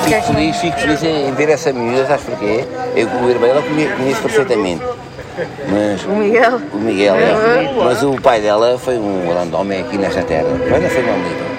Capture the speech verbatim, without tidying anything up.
fico feliz, fico feliz em ver essa miúda, sabes porquê? Eu, o irmão dela conheço perfeitamente. Mas, O Miguel? O Miguel, é. Mas o pai dela foi um grande homem aqui nesta terra. O pai dela foi um amigo.